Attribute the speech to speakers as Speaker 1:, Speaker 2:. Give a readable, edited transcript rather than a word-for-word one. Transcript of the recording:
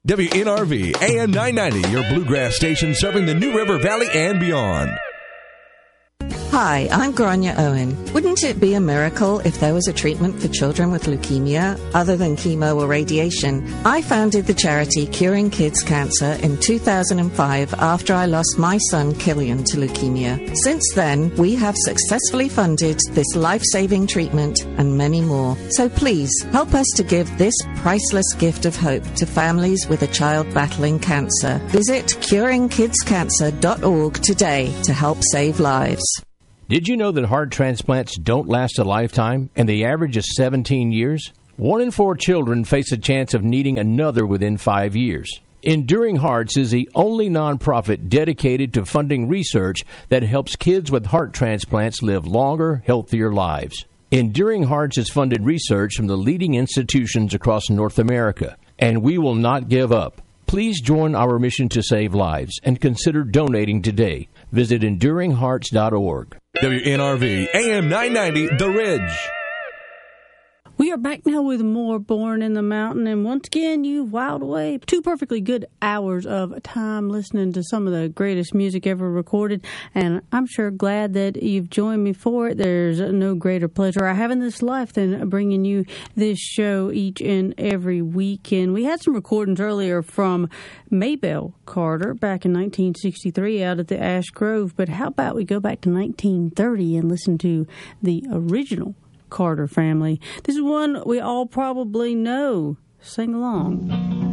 Speaker 1: WNRV AM 990, your bluegrass station serving the New River Valley and beyond.
Speaker 2: Hi, I'm Grania Owen. Wouldn't it be a miracle if there was a treatment for children with leukemia other than chemo or radiation? I founded the charity Curing Kids Cancer in 2005 after I lost my son Killian to leukemia. Since then, we have successfully funded this life-saving treatment and many more. So please, help us to give this priceless gift of hope to families with a child battling cancer. Visit curingkidscancer.org today to help save lives.
Speaker 3: Did you know that heart transplants don't last a lifetime, and the average is 17 years? 1 in 4 children face a chance of needing another within 5 years. Enduring Hearts is the only nonprofit dedicated to funding research that helps kids with heart transplants live longer, healthier lives. Enduring Hearts has funded research from the leading institutions across North America, and we will not give up. Please join our mission to save lives and consider donating today. Visit EnduringHearts.org.
Speaker 1: WNRV AM 990, The Ridge.
Speaker 4: We are back now with more Born in the Mountain, and once again, you've whiled away 2 perfectly good hours of time listening to some of the greatest music ever recorded, and I'm sure glad that you've joined me for it. There's no greater pleasure I have in this life than bringing you this show each and every week. And we had some recordings earlier from Maybelle Carter back in 1963 out at the Ash Grove, but how about we go back to 1930 and listen to the original Carter family. This is one we all probably know. Sing along.